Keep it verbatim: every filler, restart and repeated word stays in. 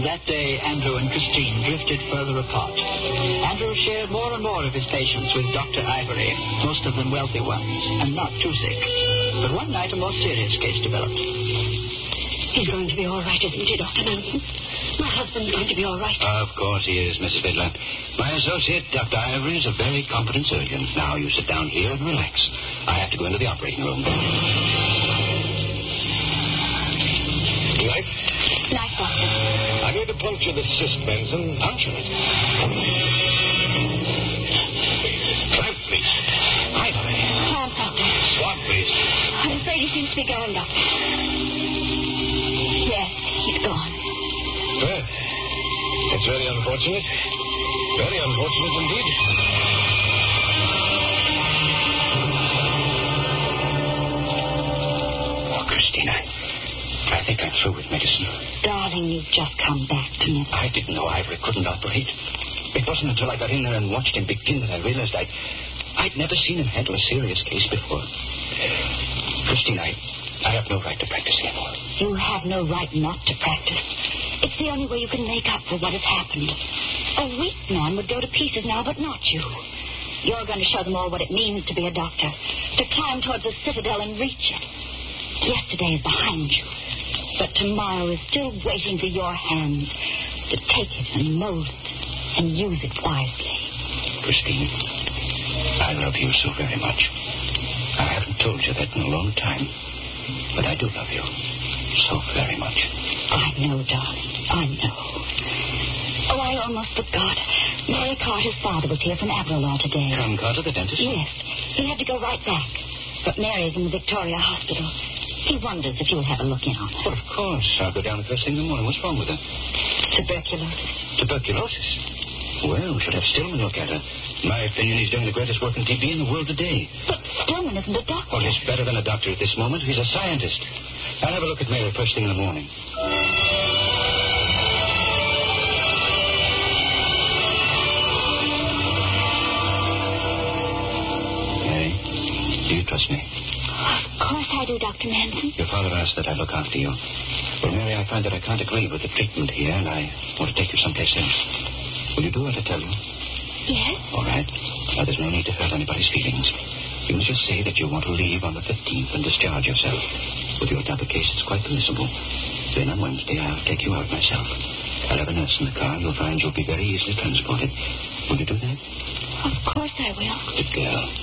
That day, Andrew and Christine drifted further apart. Andrew shared more and more of his patients with Doctor Ivory, most of them wealthy ones, and not too sick. But one night, a more serious case developed. He's going to be all right, isn't he, Doctor Manson? My husband's going to be all right. Of course he is, Missus Fiddler. My associate, Doctor Ivory, is a very competent surgeon. Now you sit down here and relax. I have to go into the operating room. Knife? Knife, Doctor. I'm going to puncture the cyst, Benson. Puncture it. Clamp, please. Ivory. Clamp, Doctor. Swab, please. I'm afraid he seems to be going, Doctor. Yes, he's gone. Well, it's very unfortunate. Very unfortunate indeed. Oh, Christina, I think I'm through with medicine. Darling, you've just come back to me. I didn't know Ivory couldn't operate. It wasn't until I got in there and watched him begin that I realized I, I'd never seen him handle a serious case before. Christine, I, I have no right to practice anymore. You have no right not to practice. It's the only way you can make up for what has happened. A weak man would go to pieces now, but not you. You're going to show them all what it means to be a doctor, to climb towards the citadel and reach it. Yesterday is behind you, but tomorrow is still waiting for your hands to take it and mold it and use it wisely. Christine, I love you so very much. I haven't told you that in a long time, but I do love you so very much. I know, darling. I know. Oh, I almost forgot. Mary Carter's father was here from Aberlour today. Tom Carter, the dentist? Yes. He had to go right back. But Mary's in the Victoria Hospital. He wonders if you'll have a look in on her. Well, of course. I'll go down the first thing in the morning. What's wrong with her? Tuberculosis. Tuberculosis? Well, we should have Stillman look at her. In my opinion, he's doing the greatest work in T B in the world today. But Stillman isn't a doctor. Well, he's better than a doctor at this moment. He's a scientist. I'll have a look at Mary first thing in the morning. Mary, do you trust me? Of course I do, Doctor Manson. Your father asked that I look after you. Well, Mary, I find that I can't agree with the treatment here, and I want to take you someplace else. Will you do what I tell you? Yes? All right. Now, there's no need to hurt anybody's feelings. You must just say that you want to leave on the fifteenth and discharge yourself. With your type of case, it's quite permissible. Then on Wednesday, I'll take you out myself. I'll have a nurse in the car. You'll find you'll be very easily transported. Will you do that? Of course I will. Good girl.